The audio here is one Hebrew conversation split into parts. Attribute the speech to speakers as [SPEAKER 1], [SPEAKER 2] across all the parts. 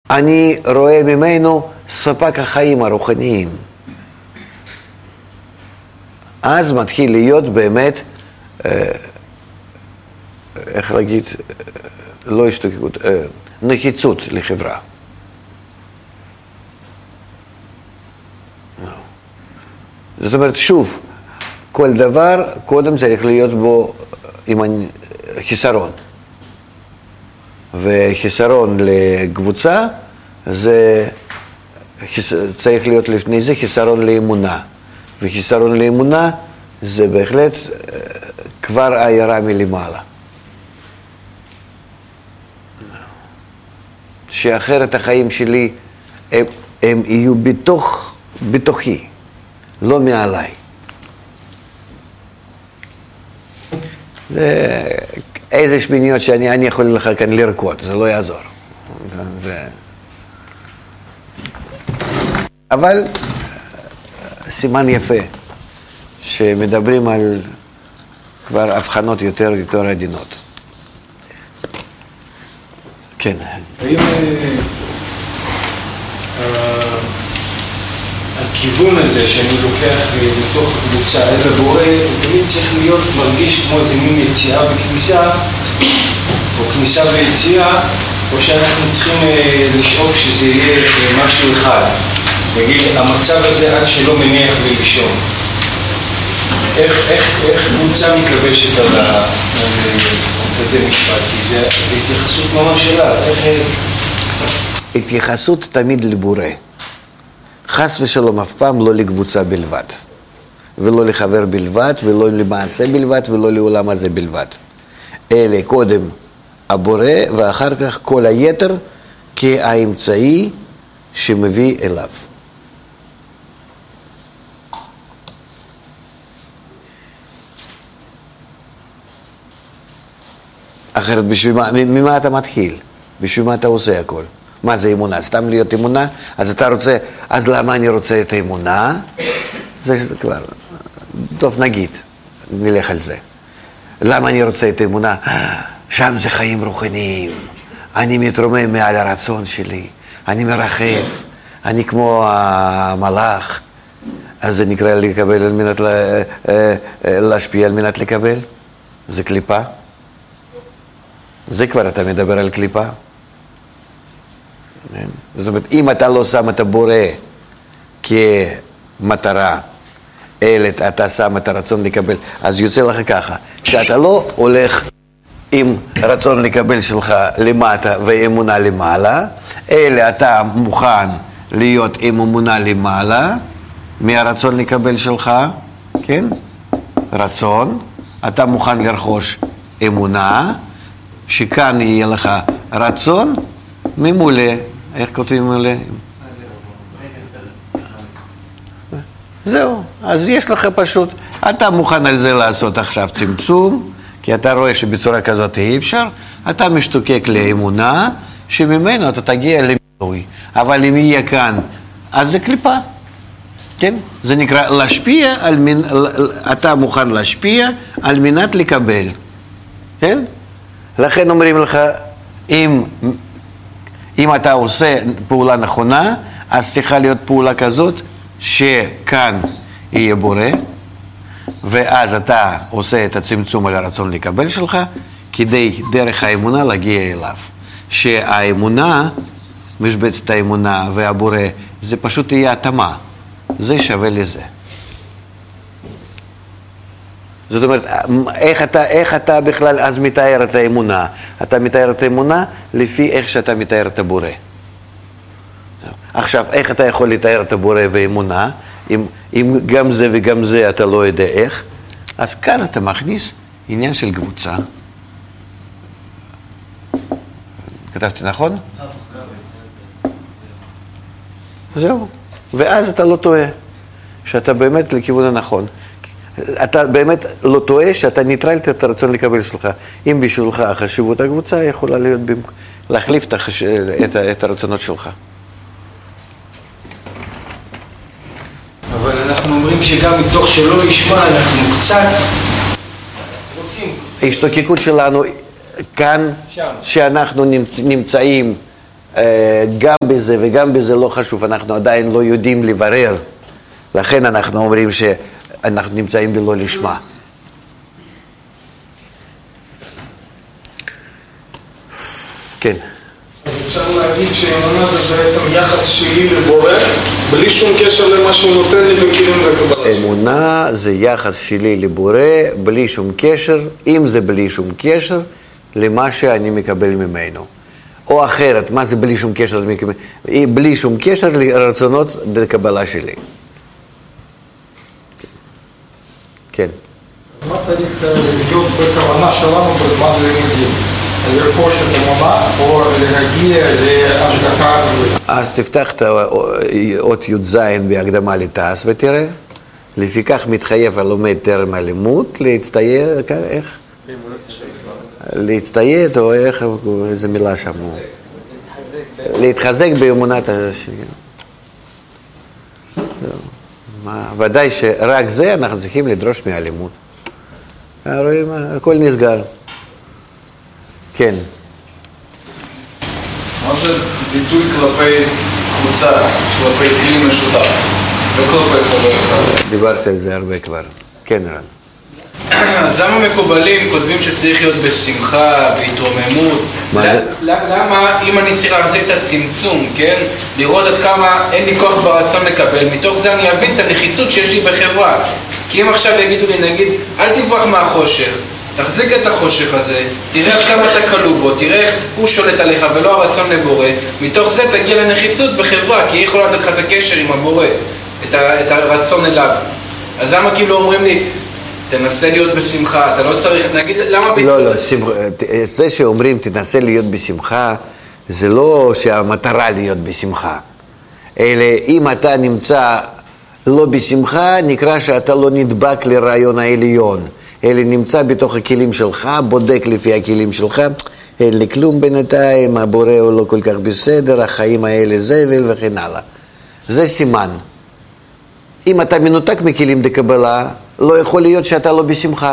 [SPEAKER 1] אני רואה ממנו ספק החיים הרוחניים. אז מתחיל להיות באמת, איך להגיד, לא השתוקקות, נחיצות לחברה. זאת אומרת, שוב, כל דבר קודם צריך להיות בו עם חיסרון. וחיסרון לקבוצה, זה צריך להיות לפני זה חיסרון לאמונה. וחיסרון לאמונה זה בהחלט כבר עיירה מלמעלה. שאחרת החיים שלי הם יהיו בתוכי, לא מעליי. זה איזה שמיניות שאני יכול לך כאן לרקוד, זה לא יעזור. אבל סימן יפה, שמדברים על כבר הבחנות יותר עדינות. כן.
[SPEAKER 2] האם הכיוון הזה שאני לוקח מתוך קבוצה אל הבורא, תמיד צריך להיות מרגיש כמו איזה מין יציאה וכניסה, או כניסה ויציאה, או שאנחנו צריכים לשאוף שזה יהיה משהו אחד. נגיד, המצב הזה עד שלא מניח לי לישון. איך קבוצה מתלבשת על כזה משפט? כי זה התייחסות ממש אליו.
[SPEAKER 1] התייחסות תמיד לבורא. חס ושלום אף פעם לא לקבוצה בלבד. ולא לחבר בלבד, ולא למעשה בלבד, ולא לעולם הזה בלבד. אלה קודם הבורא, ואחר כך כל היתר כאמצעי שמביא אליו. אחרת ממה אתה מתחיל? בשביל מה אתה עושה הכל? מה זה אמונה? סתם להיות אמונה? אז אתה רוצה, אז למה אני רוצה את האמונה? זה כבר, טוב נגיד, נלך על זה. למה אני רוצה את האמונה? שם זה חיים רוחניים. אני מתרומם מעל הרצון שלי. אני מרחף. אני כמו המלאך. אז זה נקרא לקבל על מנת להשפיע על מנת לקבל? זה קליפה? זה כבר אתה מדבר על קליפה. זאת אומרת, אם אתה לא שם את הבורא כמטרה, אלא אתה שם את הרצון לקבל, אז יוצא לך ככה, שאתה לא הולך עם רצון לקבל שלך למטה ואמונה למעלה, אלא אתה מוכן להיות עם אמונה למעלה, מהרצון לקבל שלך, כן? רצון, אתה מוכן לרכוש אמונה, שכאן יהיה לך רצון ממולא. איך כותבים ממולא? זהו, אז יש לך פשוט, אתה מוכן על זה לעשות עכשיו צמצום, כי אתה רואה שבצורה כזאת אי אפשר, אתה משתוקק לאמונה, שממנו אתה תגיע למילוי. אבל אם יהיה כאן, אז זה קליפה. כן? זה נקרא להשפיע, אתה מוכן להשפיע על מנת לקבל. כן? לכן אומרים לך, אם אתה עושה פעולה נכונה, אז צריכה להיות פעולה כזאת, שכאן יהיה בורא, ואז אתה עושה את הצמצום על הרצון לקבל שלך, כדי דרך האמונה להגיע אליו. שהאמונה, משבצת האמונה והבורא, זה פשוט יהיה התאמה. זה לזה. זאת אומרת, איך אתה בכלל אז מתאר את האמונה? אתה מתאר את האמונה לפי איך שאתה מתאר את הבורא. עכשיו, איך אתה יכול לתאר את הבורא ואמונה, אם גם זה וגם זה אתה לא יודע איך? אז כאן אתה מכניס עניין של קבוצה. כתבתי נכון? זהו. ואז אתה לא טועה, שאתה באמת לכיוון הנכון. אתה באמת לא טועה שאתה ניטרלת את הרצון לקבל שלך. אם בשבילך החשיבות הקבוצה יכולה להיות להחליף את הרצונות שלך.
[SPEAKER 2] אבל אנחנו אומרים שגם מתוך שלא נשמע, אנחנו קצת רוצים.
[SPEAKER 1] ההשתוקקות שלנו כאן, שאנחנו נמצאים גם בזה וגם בזה לא חשוב, אנחנו עדיין לא יודעים לברר, לכן אנחנו אומרים שאנחנו נמצאים בלא לשמה. כן.
[SPEAKER 2] אפשר להגיד שאמונה זה בעצם יחס שלי לבורא, בלי שום קשר למה שהוא נותן לי בכלים וקבלה.
[SPEAKER 1] אמונה זה יחס שלי לבורא, בלי שום קשר, אם זה בלי שום קשר, למה שאני מקבל ממנו. או אחרת, מה זה בלי שום קשר? בלי שום קשר לרצונות לקבלה שלי. כן.
[SPEAKER 3] מה צריך להיות בכוונה שלנו בזמן לימודים? לרכוש את אמונה או להגיע להשגחה?
[SPEAKER 1] אז תפתח את אות י"ז בהקדמה לתעש ותראה. לפיכך מתחייב הלומד טרם הלימוד להצטיית, איך? להצטיית או איך, איזה מילה שם? להתחזק באמונת השם. ודאי שרק זה אנחנו צריכים לדרוש מהלימוד. רואים, הכל נסגר. כן.
[SPEAKER 4] מה זה ביטוי כלפי קבוצה, כלפי כלי משותף? וכלפי חבר אחד?
[SPEAKER 1] דיברתי על זה הרבה כבר. כן, רן.
[SPEAKER 4] אז למה מקובלים כותבים שצריך להיות בשמחה, בהתרוממות? למה אם אני צריך להחזיק את הצמצום, כן? לראות עד כמה אין לי כוח ברצון לקבל, מתוך זה אני אבין את הנחיצות שיש לי בחברה. כי אם עכשיו יגידו לי, נגיד, אל תברח מהחושך, תחזיק את החושך הזה, תראה עד כמה אתה כלוא בו, תראה איך הוא שולט עליך ולא הרצון לבורא, מתוך זה תגיע לנחיצות בחברה, כי היא יכולה לתת לך את הקשר עם הבורא, את הרצון אליו. אז למה כאילו אומרים לי, תנסה להיות בשמחה, אתה לא צריך, נגיד, למה...
[SPEAKER 1] לא, זה שאומרים תנסה להיות בשמחה, זה לא שהמטרה להיות בשמחה, אלא אם אתה נמצא לא בשמחה, נקרא שאתה לא נדבק לרעיון העליון, אלא נמצא בתוך הכלים שלך, בודק לפי הכלים שלך, אין לי כלום בינתיים, הבורא הוא לא כל כך בסדר, החיים האלה זבל וכן הלאה. זה סימן. אם אתה מכלים דקבלה, לא יכול להיות שאתה לא בשמחה.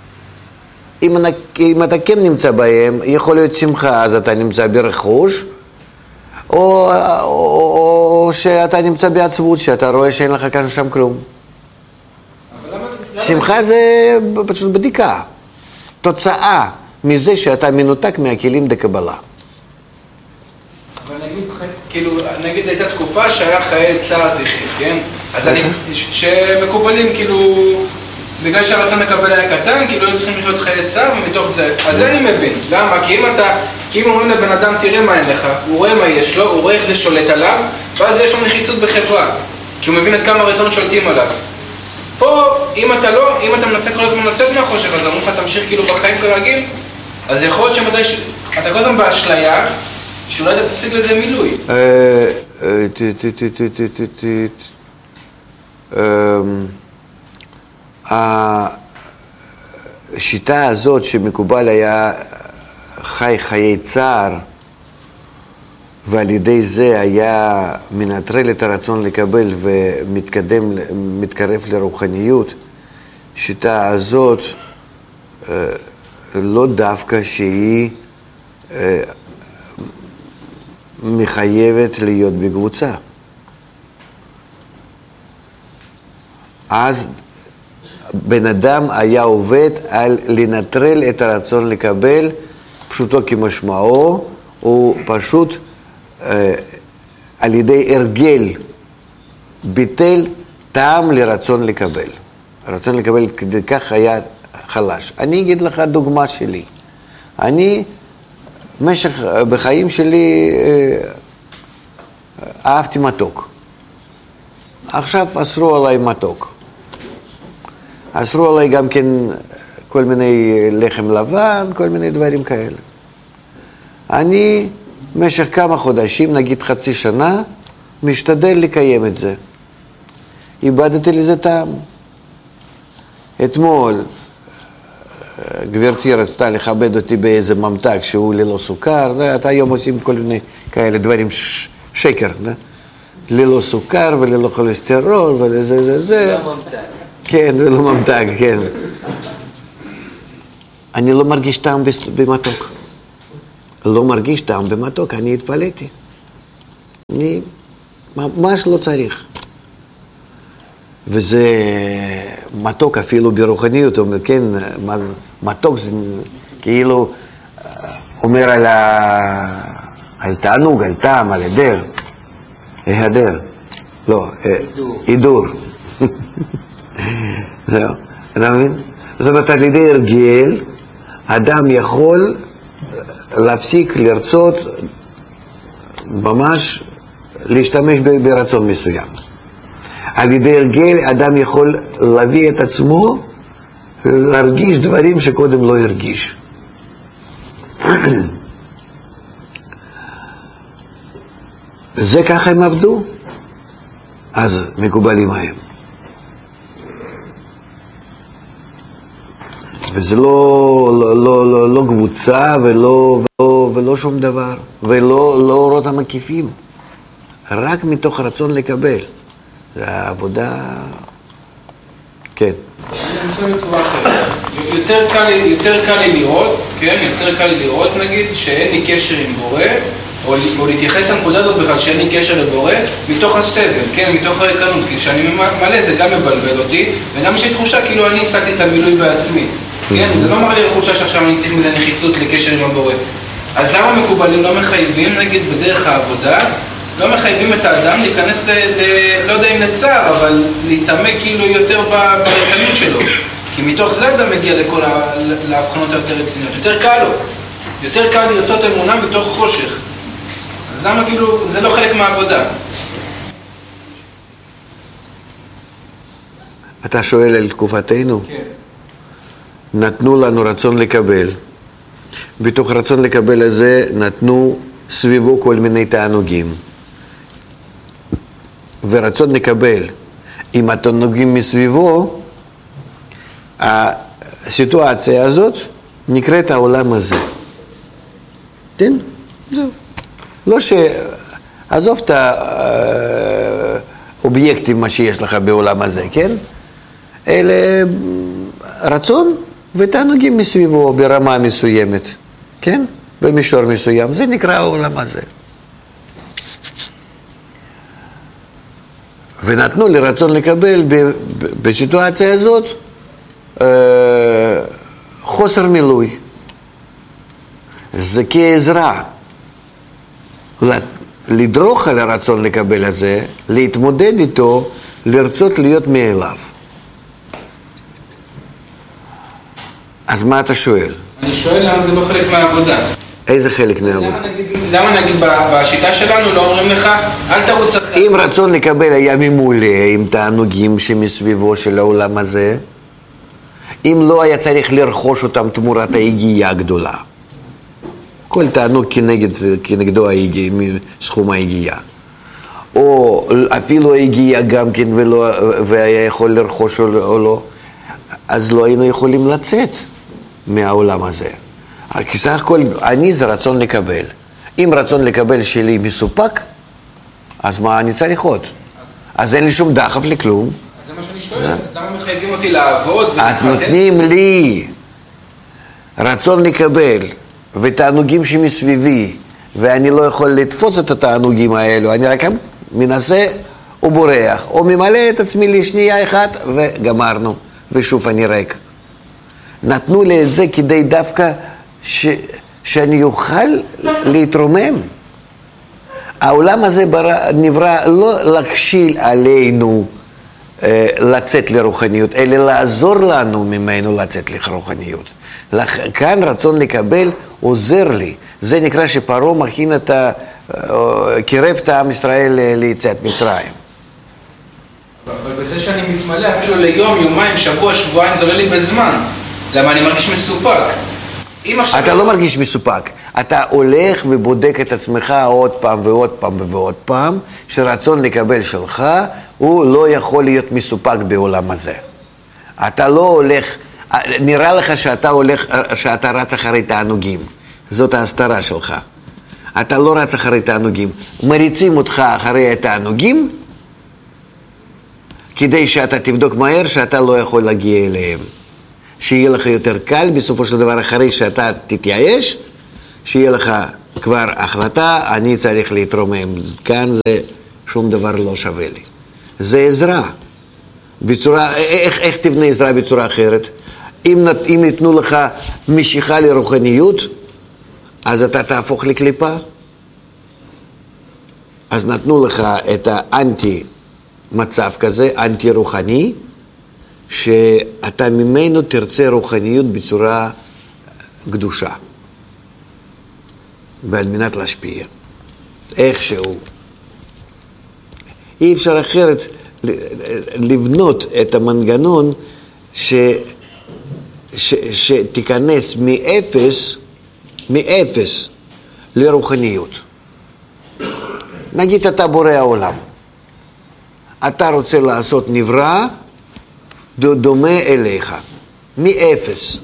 [SPEAKER 1] אם אתה כן נמצא בהם, יכול להיות שמחה, אז אתה נמצא ברכוש, או שאתה נמצא בעצבות, שאתה רואה שאין לך כאן שם כלום. שמחה זה פשוט בדיקה, תוצאה מזה שאתה מנותק מהכלים דקבלה.
[SPEAKER 4] אבל נגיד הייתה תקופה שהיה חיי צער תחי, כן? אז שמקובלים כאילו, בגלל שהרצון לקבל היה קטן, כאילו היו צריכים לחיות חיי צער ומתוך זה, אז זה אני מבין. למה? כי אם אומרים לבן אדם תראה מה אין לך, הוא רואה מה יש לו, הוא רואה איך זה שולט עליו, ואז יש לו נחיצות בחברה, כי הוא מבין עד כמה הרצונות שולטים עליו. פה, אם אתה מנסה כל הזמן לצאת מהחושך, אז אמרו לך תמשיך כאילו בחיים כרגיל, אז יכול להיות שמדי אתה כל הזמן באשליה, שאולי אתה תשיג לזה מילוי.
[SPEAKER 1] השיטה הזאת שמקובל היה חיי צער, ועל ידי זה היה מנטרל את הרצון לקבל ומתקרב לרוחניות, שיטה הזאת לא דווקא שהיא מחייבת להיות בקבוצה. אז בן אדם היה עובד על לנטרל את הרצון לקבל, פשוטו כמשמעו, הוא פשוט על ידי הרגל ביטל טעם לרצון לקבל. הרצון לקבל כדי כך היה חלש. אני אגיד לך דוגמה שלי. אני בחיים שלי אהבתי מתוק. עכשיו אסרו עליי מתוק. אסרו עליי גם כן כל מיני לחם לבן, כל מיני דברים כאלה. אני במשך כמה חודשים, נגיד חצי שנה, משתדל לקיים את זה. איבדתי לזה טעם. אתמול גברתי רצתה לכבד אותי באיזה ממתק שהוא ללא סוכר, אתה היום עושים כל מיני כאלה דברים שקר, ללא סוכר וללא כולסטרול ולזה.
[SPEAKER 5] לא ממתק.
[SPEAKER 1] כן, ולא ממתק, כן. אני לא מרגיש טעם במתוק. לא מרגיש טעם במתוק, אני התפלאתי. אני ממש לא צריך. וזה מתוק אפילו ברוחניות, כן, מתוק זה כאילו אומר על תענוג, על טעם, על היעדר, היעדר, לא, הידור. זהו, אתה מבין? זאת אומרת, על ידי הרגל, אדם יכול להפסיק לרצות ממש להשתמש ברצון מסוים. על ידי הרגל אדם יכול להביא את עצמו להרגיש דברים שקודם לא הרגיש. זה ככה הם עבדו, אז מקובלים מהם. וזה לא קבוצה ולא שום דבר, ולא אורות המקיפים, רק מתוך רצון לקבל. זה העבודה, כן.
[SPEAKER 4] אני רוצה בצורה אחרת. יותר קל לי לראות, כן? יותר קל לי לראות, נגיד, שאין לי קשר עם בורא, או להתייחס לנקודה הזאת בכלל שאין לי קשר לבורא, מתוך הסבל, כן? מתוך הריקנות, כי כשאני מלא זה גם מבלבל אותי, וגם יש לי תחושה כאילו אני השגתי את המילוי בעצמי. כן? זה לא מראה לי לחושה שעכשיו אני צריך מזה נחיצות לקשר עם הבורא. אז למה מקובלים לא מחייבים, נגיד, בדרך העבודה, לא מחייבים את האדם להיכנס, לא יודע אם לצער, אבל להתעמק כאילו יותר בריקנות שלו. כי מתוך זה אדם מגיע להבחנות היותר רציניות. יותר קל לו. יותר קל לרצות אמונה בתוך חושך. אז למה כאילו, זה לא חלק מהעבודה?
[SPEAKER 1] אתה שואל על תקופתנו?
[SPEAKER 4] כן.
[SPEAKER 1] נתנו לנו רצון לקבל. בתוך רצון לקבל הזה נתנו סביבו כל מיני תענוגים. ורצון לקבל עם התענוגים מסביבו, הסיטואציה הזאת נקראת העולם הזה. כן? זהו. לא עזוב את האובייקטים מה שיש לך בעולם הזה, כן? אלה רצון ותענוגים מסביבו ברמה מסוימת, כן? במישור מסוים. זה נקרא העולם הזה. ונתנו לי רצון לקבל בסיטואציה הזאת חוסר מילוי. זה כעזרה לדרוך על הרצון לקבל הזה, להתמודד איתו, לרצות להיות מאליו. אז מה אתה שואל?
[SPEAKER 4] אני שואל למה זה לא חלק מהעבודה.
[SPEAKER 1] איזה חלק מהעבודה?
[SPEAKER 4] למה נגיד בשיטה שלנו לא אומרים לך, אל תרוץ אחרי?
[SPEAKER 1] אם רצון לקבל היה ממולא עם תענוגים שמסביבו של העולם הזה, אם לא היה צריך לרכוש אותם תמורת ההגיעה הגדולה. כל תענוג כנגדו סכום ההגיעה. או אפילו ההגיעה גם כן והיה יכול לרכוש או לא, אז לא היינו יכולים לצאת מהעולם הזה. כי סך הכל אני זה רצון לקבל. אם רצון לקבל שלי מסופק, אז מה אני צריך עוד? אז אין לי שום דחף לכלום.
[SPEAKER 4] זה מה שאני שואל, למה מחייבים אותי לעבוד?
[SPEAKER 1] אז נותנים לי רצון לקבל ותענוגים שמסביבי, ואני לא יכול לתפוס את התענוגים האלו, אני רק מנסה ובורח, או ממלא את עצמי לשנייה אחת וגמרנו, ושוב אני ריק. נתנו לי את זה כדי דווקא שאני אוכל להתרומם. העולם הזה נברא לא להכשיל עלינו לצאת לרוחניות, אלא לעזור לנו ממנו לצאת לרוחניות. כאן רצון לקבל עוזר לי. זה נקרא שפרעה מכין קירב את עם ישראל ליציאת מצרים.
[SPEAKER 4] אבל בזה שאני מתמלא אפילו ליום, יומיים, שבוע, שבועיים, זה עולה לי בזמן. למה אני מרגיש מסופק?
[SPEAKER 1] אתה לא מרגיש מסופק. אתה הולך ובודק את עצמך עוד פעם ועוד פעם ועוד פעם, שרצון לקבל שלך הוא לא יכול להיות מסופק בעולם הזה. אתה לא הולך, נראה לך שאתה רץ אחרי תענוגים. זאת ההסתרה שלך. אתה לא רץ אחרי תענוגים. מריצים אותך אחרי התענוגים, כדי שאתה תבדוק מהר שאתה לא יכול להגיע אליהם. שיהיה לך יותר קל בסופו של דבר אחרי שאתה תתייאש, שיהיה לך כבר החלטה, אני צריך להתרומם. כאן זה שום דבר לא שווה לי. זה עזרה. בצורה, איך תבנה עזרה בצורה אחרת? אם ייתנו לך משיכה לרוחניות, אז אתה תהפוך לקליפה. אז נתנו לך את האנטי מצב כזה, אנטי רוחני, שאתה ממנו תרצה רוחניות בצורה קדושה. ועל מנת להשפיע. איכשהו. אי אפשר אחרת לבנות את המנגנון שתיכנס מאפס לרוחניות. נגיד אתה בורא העולם. אתה רוצה לעשות נברא דומה אליך. מאפס.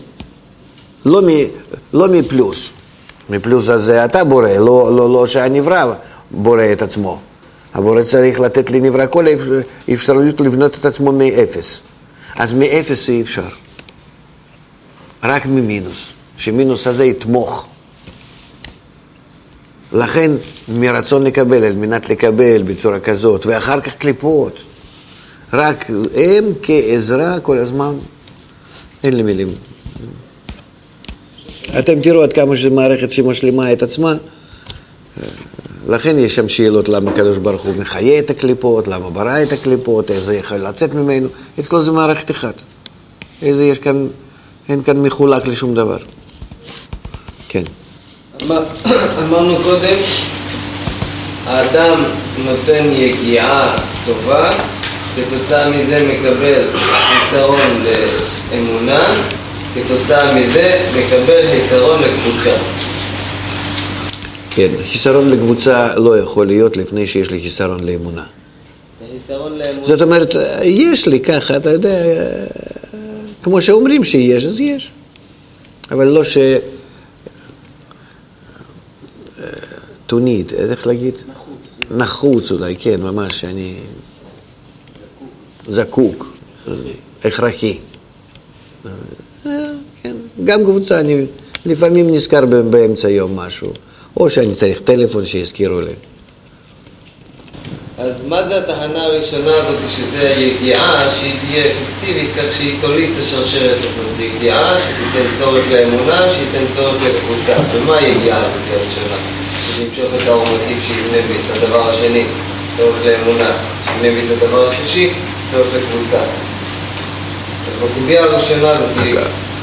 [SPEAKER 1] לא מפלוס. מפלוס הזה אתה בורא, לא שהנברא בורא את עצמו. הבורא צריך לתת לנברא כל אפשרות לבנות את עצמו מאפס. אז מאפס אי אפשר. רק ממינוס. שמינוס הזה יתמוך. לכן מרצון לקבל, על מנת לקבל בצורה כזאת, ואחר כך קליפות. רק הם כעזרה כל הזמן. אין לי מילים. אתם תראו עד כמה שזו מערכת שמשלימה את עצמה. לכן יש שם שאלות למה הקדוש ברוך הוא מחיה את הקליפות, למה ברא את הקליפות, איך זה יכול לצאת ממנו. אצלו זה מערכת אחת. איזה יש כאן, אין כאן מחולק לשום דבר. כן.
[SPEAKER 5] אמרנו קודם, האדם נותן יגיעה טובה, כתוצאה מזה מקבל חיסרון לאמונה, כתוצאה מזה מקבל חיסרון לקבוצה.
[SPEAKER 1] כן, חיסרון לקבוצה לא יכול להיות לפני שיש לי חיסרון לאמונה.
[SPEAKER 5] חיסרון לאמונה.
[SPEAKER 1] זאת אומרת, יש לי ככה, אתה יודע, כמו שאומרים שיש, אז יש. אבל לא תונית, איך להגיד? נחוץ אולי, כן, ממש, שאני זקוק, הכרחי. כן, גם קבוצה, אני לפעמים נזכר באמצע יום משהו, או שאני צריך טלפון שיזכירו לי.
[SPEAKER 5] אז מה זה התחנה הראשונה הזאת, שזה היגיעה שהיא תהיה אפקטיבית, כך שהיא תוליד את השרשרת הזאת? יגיעה שתיתן צורך לאמונה, שתיתן צורך לקבוצה. ומה היגיעה הזאת הראשונה? שתמשוך את האור מקיף שיבנה בי את הדבר השני, צורך לאמונה, שיבנה בי את הדבר השלישי, צורך לקבוצה. אז בקובייה הראשונה הזאת...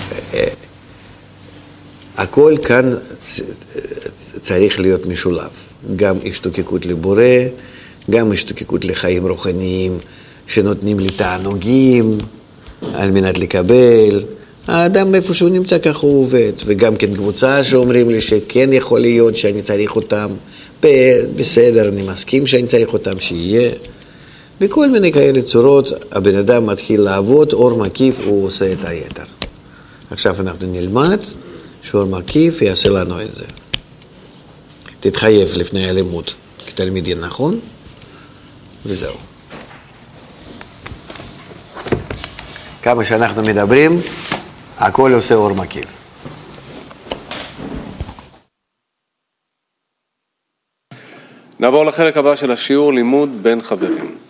[SPEAKER 1] הכל כאן צריך להיות משולב. גם השתוקקות לבורא, גם השתוקקות לחיים רוחניים שנותנים לי תענוגים על מנת לקבל. האדם איפה שהוא נמצא ככה הוא עובד. וגם כן קבוצה שאומרים לי שכן יכול להיות שאני צריך אותם. בסדר, אני מסכים שאני צריך אותם שיהיה. בכל מיני כאלה צורות הבן אדם מתחיל לעבוד, אור מקיף הוא עושה את היתר. עכשיו אנחנו נלמד שאור מקיף יעשה לנו את זה. תתחייב לפני הלימוד כתלמידים, נכון? וזהו. כמה שאנחנו מדברים, הכל עושה אור מקיף.
[SPEAKER 6] נעבור לחלק הבא של השיעור, לימוד בין חברים.